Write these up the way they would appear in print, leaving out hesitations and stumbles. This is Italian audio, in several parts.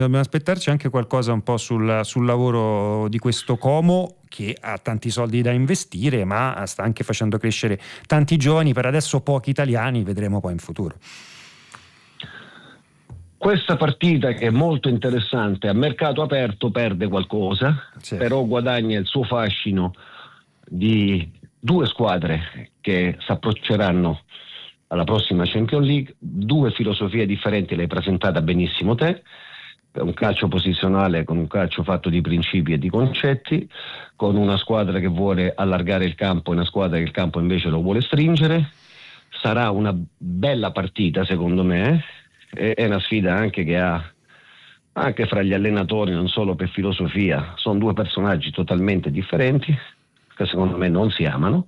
Dobbiamo aspettarci anche qualcosa un po' sul lavoro di questo Como, che ha tanti soldi da investire, ma sta anche facendo crescere tanti giovani, per adesso pochi italiani, vedremo poi in futuro. Questa partita, che è molto interessante, a mercato aperto perde qualcosa, Sì. Però guadagna il suo fascino di due squadre che si approcceranno alla prossima Champions League, due filosofie differenti, l'hai presentata benissimo te, un calcio posizionale con un calcio fatto di principi e di concetti, con una squadra che vuole allargare il campo e una squadra che il campo invece lo vuole stringere. Sarà una bella partita secondo me, è una sfida anche che ha anche fra gli allenatori, non solo per filosofia, sono due personaggi totalmente differenti che secondo me non si amano,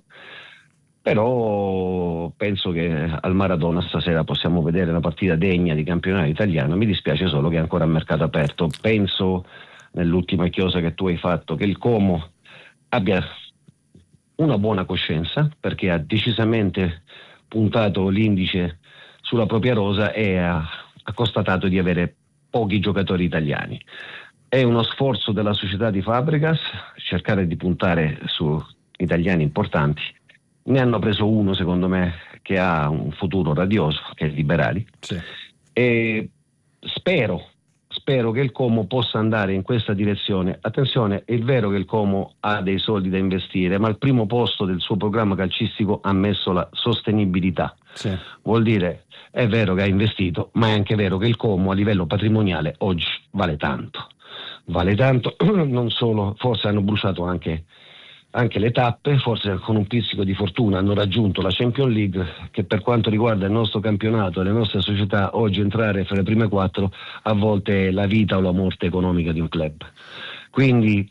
però penso che al Maradona stasera possiamo vedere una partita degna di campionato italiano. Mi dispiace solo che è ancora a mercato aperto. Penso, nell'ultima chiosa che tu hai fatto, che il Como abbia una buona coscienza, perché ha decisamente puntato l'indice sulla propria rosa e ha constatato di avere pochi giocatori italiani. È uno sforzo della società di Fabregas cercare di puntare su italiani importanti. Ne hanno preso uno, secondo me, che ha un futuro radioso, che è Liberali. Sì. E spero che il Como possa andare in questa direzione. Attenzione, è vero che il Como ha dei soldi da investire, ma al primo posto del suo programma calcistico ha messo la sostenibilità. Sì. Vuol dire, è vero che ha investito, ma è anche vero che il Como a livello patrimoniale oggi vale tanto, non solo, forse hanno bruciato anche le tappe, forse con un pizzico di fortuna hanno raggiunto la Champions League, che per quanto riguarda il nostro campionato e le nostre società, oggi entrare fra le prime 4 a volte è la vita o la morte economica di un club. Quindi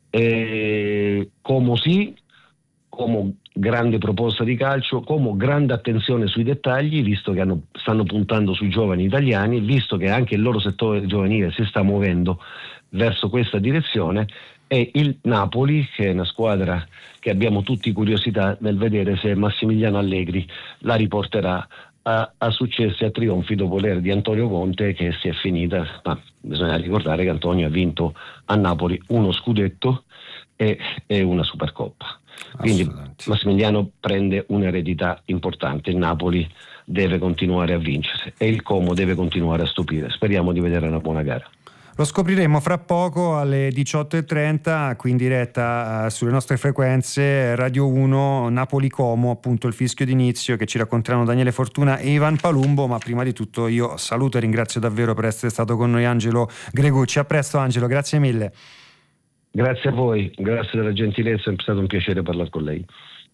Como sì, Como grande proposta di calcio, Como grande attenzione sui dettagli, visto che stanno puntando sui giovani italiani, visto che anche il loro settore giovanile si sta muovendo verso questa direzione, e il Napoli, che è una squadra che abbiamo tutti curiosità nel vedere se Massimiliano Allegri la riporterà a successi e a trionfi dopo l'era di Antonio Conte, che si è finita, ma bisogna ricordare che Antonio ha vinto a Napoli uno scudetto e una Supercoppa. Quindi Massimiliano prende un'eredità importante, il Napoli deve continuare a vincere e il Como deve continuare a stupire. Speriamo di vedere una buona gara. Lo scopriremo fra poco alle 18:30, qui in diretta sulle nostre frequenze Radio 1 Napoli Como, appunto il fischio d'inizio che ci racconteranno Daniele Fortuna e Ivan Palumbo. Ma prima di tutto io saluto e ringrazio davvero per essere stato con noi Angelo Gregucci. A presto Angelo, grazie mille. Grazie a voi, grazie della gentilezza, è stato un piacere parlare con lei.